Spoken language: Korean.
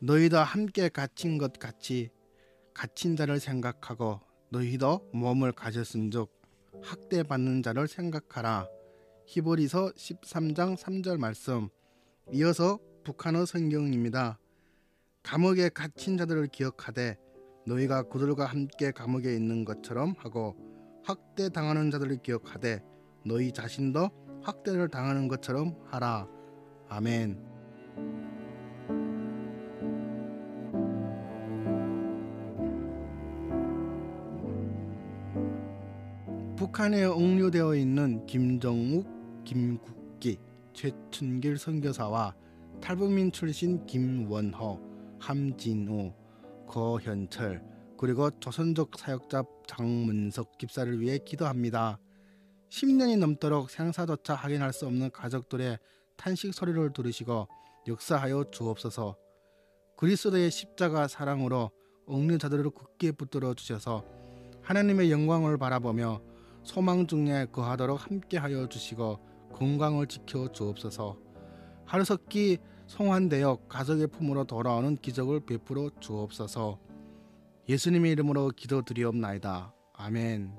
너희도 함께 갇힌 것 같이 갇힌 자를 생각하고 너희도 몸을 가졌은즉 학대받는 자를 생각하라. 히브리서 13장 3절 말씀. 이어서 북한어 성경입니다. 감옥에 갇힌 자들을 기억하되 너희가 그들과 함께 감옥에 있는 것처럼 하고 학대당하는 자들을 기억하되 너희 자신도 학대를 당하는 것처럼 하라. 아멘. 북한에 억류되어 있는 김정욱, 김국기, 최춘길 선교사와 탈북민 출신 김원호, 함진우, 거현철 그리고 조선족 사역자 장문석 집사를 위해 기도합니다. 10년이 넘도록 생사조차 확인할 수 없는 가족들의 탄식 소리를 들으시고 역사하여 주옵소서. 그리스도의 십자가 사랑으로 억류자들을 굳게 붙들어 주셔서 하나님의 영광을 바라보며 소망 중에 거하도록 함께하여 주시고 건강을 지켜 주옵소서. 하루석기 송환되어 가족의 품으로 돌아오는 기적을 베풀어 주옵소서. 예수님의 이름으로 기도드리옵나이다. 아멘.